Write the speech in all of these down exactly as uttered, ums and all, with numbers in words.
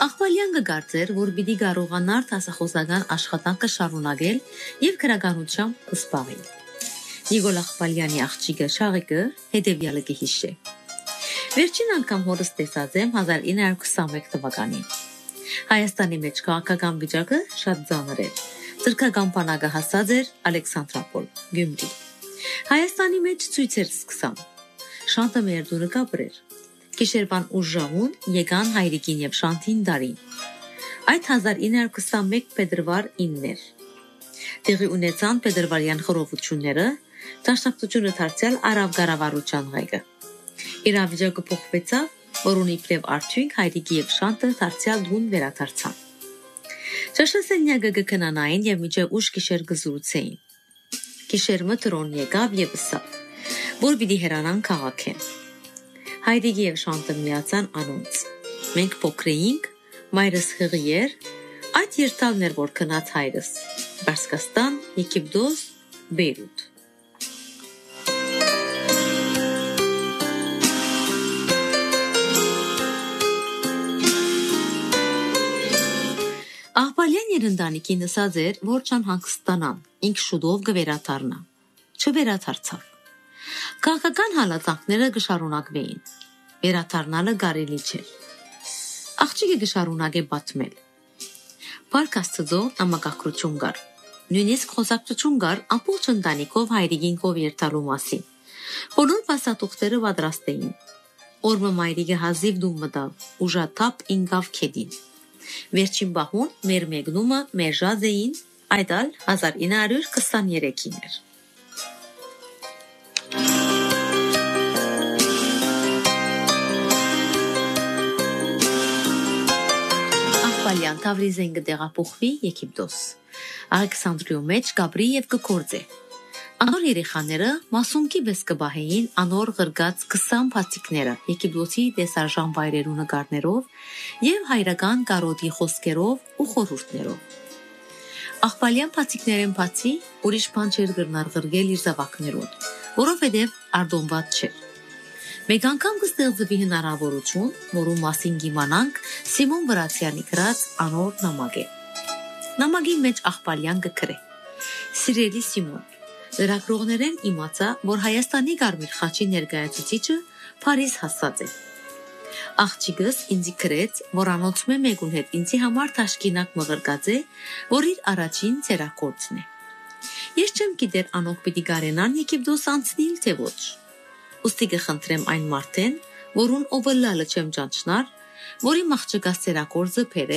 Աղբալյան կգարձեր, որ պիտի կարողանար դասախոսական աշխատանքը շարունակել եւ քրագանությամբ զբաղվել։ Նիկոլ Աղբալյանի աղջիկը Շաղիկը հետեւյալը կհիշե։ Վերջին անգամ հորս տեսած եմ հազար ինը հարյուր քսանմեկ թվականին։ Հայաստանի մեջ քաղաքական վիճակը շատ ծանր էր։ Ծրկական բանակը հասած էր Ալեքսանդրապոլ, Գյումրի։ Հայաստանի մեջ ցույցեր սկսան։ Շանտը մեր դուրը կապրեր։ Գիշերվան ուժժամուն եկան հայրիկին եւ շանթին դարին։ Այդ հազար ինը հարյուր քսանմեկ փետրվար իններ։ Տեղի ունեցան փետրվարյան խորհրդությունները, դաշնակցությունը դարձյալ արաբ կառավարության ղեկը։ Իրավիճակը փոխվեցավ, որոնց իբրև արդյունք հայրիկի եւ շանտը դարձյալ դուն վերադարձան։ Ճաշասենյակը կքնանային եւ միջև ուշ գիշեր կզրուցեին։ Գիշերմը տրոն եկավ եւ ըսավ, որ պիտի հեռանան քաղաքեն։ Հայրիկի եւ շանտը միացան անոնց։ Մենք փոքր էինք, մայրս հղի էր, այդ երթալն էր որ քնած հայրս։ Բարսկաստան, Եգիպտոս, Բեյրութ։ Աղբալյան երնդանիքին ասած էր, որ չան հանգստանան, ինք շուտով կվերադառնա։ Չվերադարձավ։ Քաղաքական հալածանքները կշարունակվեին։ Վերադառնալը կարելի չէր։ Աղջիկը կշարունակե պատմել։ Փառք Աստծո նամակագրություն կար։ Նույնիսկ խոսակցություն կար ամբողջ ընտանիքով հայրիկինքով երթալու մասին։ Բոլոր փաստաթուղթերը պատրաստ էին։ Օրը մայրիկը հազիվ դում մտավ, ուժաթափ ինկավ քեդին։ Վերջին բահուն մեր մեգնումը մերժած էին, այդ ալ հազար ինը հարյուր քսաներեքին էր։ Աղբալյան Թավրիզեն կտեղափոխվի Եգիպտոս։ Ալեքսանդրիո մեջ կապրի եւ կկործե։ Անոր երեխաները մասունքի պես կբահեին անոր ղրգած քսան փաստիկները Եգիպտոսի տեսարժան վայրերու նկարներով եւ հայրական կարոտի խոսքերով ու խորհուրդներով։ Աղբալյան փաստիկներեն բացի ուրիշ բան չէր գրնար ղրգել իր զավակներուն, որովհետեւ արդոնված չէր։ Մեկ անգամ կստեղծվի հնարավորություն, որում մասին կիմանանք Սիմոն Վրացյանի գրած անոր նամակը։ Նամակի մեջ Աղբալյան կգրե. Սիրելի Սիմոն, լրագրողներեն իմացա, որ Հայաստանի Կարմիր խաչի ներկայացուցիչը Փարիզ հասած է։ Աղջիկս ինձ գրեց, որ անոնցմե մեկուն հետ ինձի համար թաշկինակ մղրկած է, որ իր առաջին ցերակորցն է։ Ես չեմ գիտեր անոնք պիտի գարենան Եգիպտոս անցնիլ թե ոչ։ Ուստի կխնդրեմ այն մարդեն, որուն օվլալը չեմ ճանչնար, որի մաղջկաս ցերակորձը փեր է,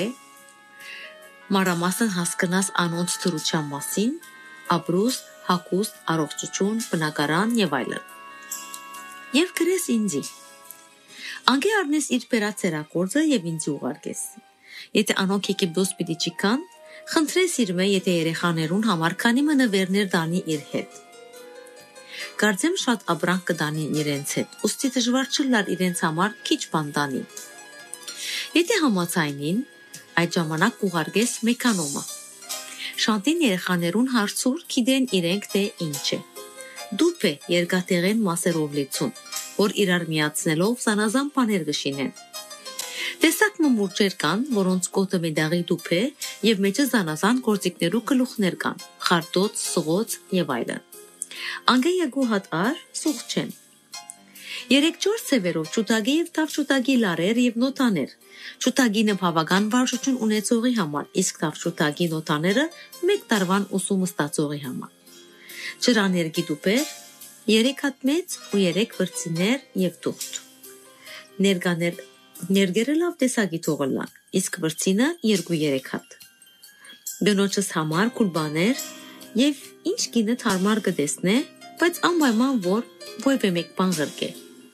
մանրամասն հասկնաս անոնց դրության մասին, ապրուստ, հակուստ, առողջություն, բնակարան եւ այլն։ Եվ գրես ինձի։ Անգե առնես իր բերած ցերակորձը եւ ինձ ուղարկես։ Եթե անոնք Եգիպտոս պիտի չկան, խնդրես իր մե, եթե երեխաներուն համար քանի մնվերներ դանի իր հետ։ Կարծեմ շատ ապրանք կդանին իրենց հետ, ուստի դժվար չլար իրենց համար քիչ բան դանի։ Եթե համաձայնին, այդ ժամանակ կուղարկես մեքանոմը։ Շանտին երեխաներուն հարցուր գիտեն իրենք թե ինչ է։ Դուպ է երկաթեղեն մասերով լեցուն, որ իրար միացնելով զանազան բաներ կշինեն։ Տեսակ մմուրջեր կան, որոնց կոտը մեդաղի դուպ է եւ մեջը զանազան գործիքներու գլուխներ կան, խարտոց, սղոց եւ այլն։ Անգեյագու հատ ար սուղ չեն։ Երեք-չորս ցևերով ճուտագի եւ թավչուտագի լարեր եւ նոտաներ։ Ճուտագինը բավական վարժություն ունեցողի համար, իսկ թավչուտագի նոտաները մեկ տարվան ուսումը ստացողի համար։ Ջրաներգի դուպեր, երեք հատ մեծ ու երեք վրձիներ եւ թուղթ։ Ներգաներ ներգերը լավ տեսակի թողլան, իսկ վրձինը երկու-երեք հատ։ Բնոջս համար կուլբաներ եւ ինչ կինը թարմար կտեսնե, բայց անպայման որ ոյվե մեկ բան ղրկե։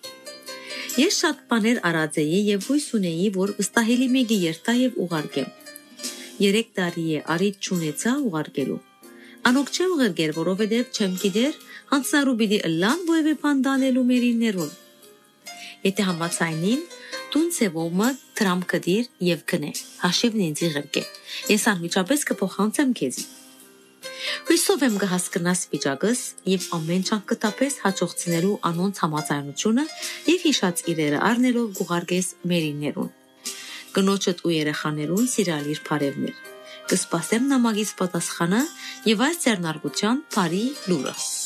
Ես շատ բաներ արած էի եւ հույս ունեի, որ վստահելի մեկի երթա եւ ուղարկեմ։ Երեք տարի է արիդ չունեցա ուղարկելու։ Անոք չեմ ղրկեր, որովհետեւ չեմ գիտեր հանցարու պիտի ըլլան ոյվե բան դանելու մերիններուն։ Եթե համացայնին, տուն ցևոմը տրամ կդիր եւ կնե։ Հաշիվն ինձ ղրկե։ Ես անմիջապես կփոխանցեմ քեզի։ Հույսով եմ կհասկնաս վիճակս եւ ամեն չափ կտապես հաջողցնելու անոնց համաձայնությունը եւ հիշած իրերը առնելով գուղարկես մերիններուն։ կնոջդ ու երեխաներուն սիրալիր բարևներ։ Կսպասեմ նամակից պատասխանը եւ այս ձեռնարկության բարի լուրը։